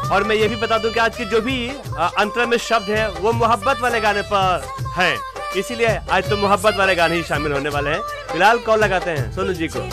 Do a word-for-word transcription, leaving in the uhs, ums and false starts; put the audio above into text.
और मैं ये भी बता दूं कि आज के जो भी अंतर में शब्द हैं वो मोहब्बत वाले गाने पर हैं, इसीलिए आज तो मोहब्बत वाले गाने ही शामिल होने वाले हैं। फिलहाल कॉल लगाते हैं सोनू जी को।